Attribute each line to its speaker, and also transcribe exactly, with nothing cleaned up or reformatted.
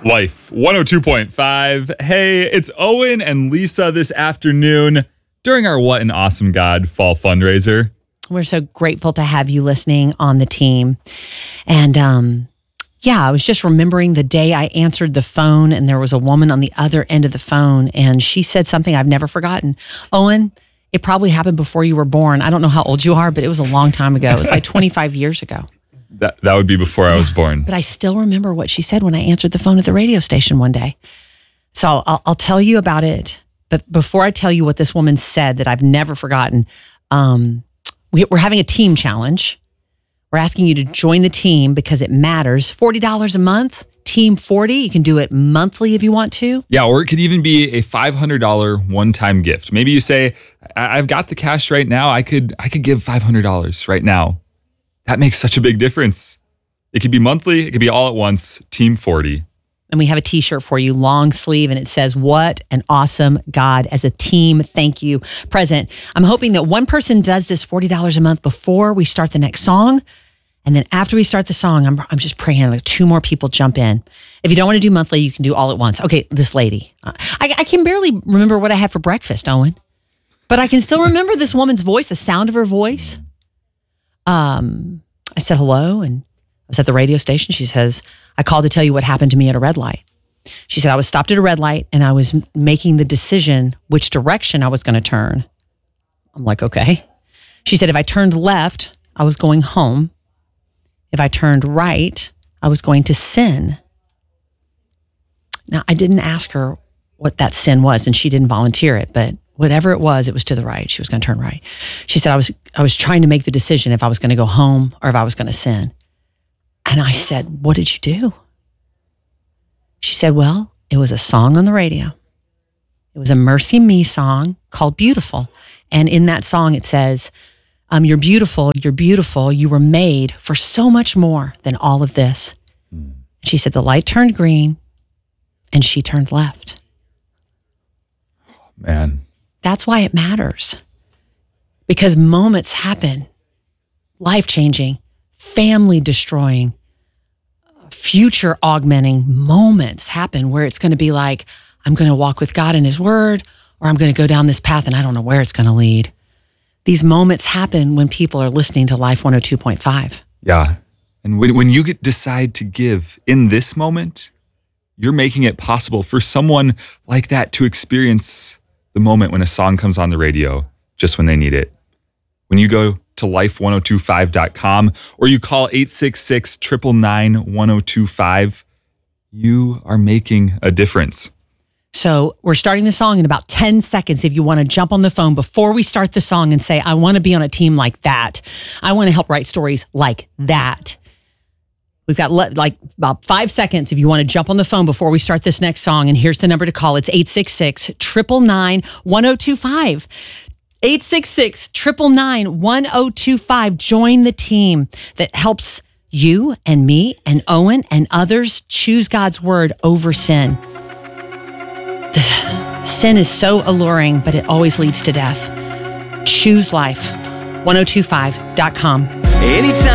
Speaker 1: Life one oh two point five. Hey, it's Owen and Lisa this afternoon during our What an Awesome God Fall fundraiser.
Speaker 2: We're so grateful to have you listening on the team. And um, yeah, I was just remembering the day I answered the phone and there was a woman on the other end of the phone and she said something I've never forgotten. Owen, it probably happened before you were born. I don't know how old you are, but it was a long time ago. It was like twenty-five years ago.
Speaker 1: That that would be before I was born.
Speaker 2: But I still remember what she said when I answered the phone at the radio station one day. So I'll, I'll tell you about it. But before I tell you what this woman said that I've never forgotten, um, we, we're having a team challenge. We're asking you to join the team because it matters. forty dollars a month, Team forty. You can do it monthly if you want to.
Speaker 1: Yeah, or it could even be a five hundred dollars one-time gift. Maybe you say, I- I've got the cash right now. I could I could give five hundred dollars right now. That makes such a big difference. It could be monthly. It could be all at once. Team forty.
Speaker 2: And we have a t-shirt for you, long sleeve, and it says, "What an awesome God." As a team, thank you present. I'm hoping that one person does this forty dollars a month before we start the next song. And then after we start the song, I'm, I'm just praying like two more people jump in. If you don't want to do monthly, you can do all at once. Okay, this lady. I, I can barely remember what I had for breakfast, Owen. But I can still remember this woman's voice, the sound of her voice. Um, I said hello and I was at the radio station. She says, I called to tell you what happened to me at a red light. She said, I was stopped at a red light and I was making the decision which direction I was going to turn. I'm like, okay. She said, if I turned left, I was going home. If I turned right, I was going to sin. Now, I didn't ask her what that sin was and she didn't volunteer it, but whatever it was, it was to the right. She was going to turn right. She said, I was I was trying to make the decision if I was going to go home or if I was going to sin. And I said, what did you do? She said, well, it was a song on the radio. It was a Mercy Me song called Beautiful. And in that song, it says, um, you're beautiful, you're beautiful. You were made for so much more than all of this. Mm. She said, the light turned green and she turned left.
Speaker 1: Oh, man.
Speaker 2: That's why it matters. Because moments happen, life-changing, family-destroying, future-augmenting moments happen where it's going to be like, I'm going to walk with God in His Word, or I'm going to go down this path and I don't know where it's going to lead. These moments happen when people are listening to Life one oh two point five.
Speaker 1: Yeah. And when, when you get, decide to give in this moment, you're making it possible for someone like that to experience the moment when a song comes on the radio just when they need it. When you go to life one oh two five dot com or you call eight six six, nine nine nine, one oh two five, you are making a difference.
Speaker 2: So we're starting the song in about ten seconds. If you want to jump on the phone before we start the song and say, I want to be on a team like that. I want to help write stories like that. We've got like about five seconds if you want to jump on the phone before we start this next song. And here's the number to call. It's eight six six, nine nine nine, one oh two five. eight six six, nine nine nine, one oh two five. Join the team that helps you and me and Owen and others choose God's word over sin. Sin is so alluring, but it always leads to death. Choose life. ten twenty-five dot com. Anytime.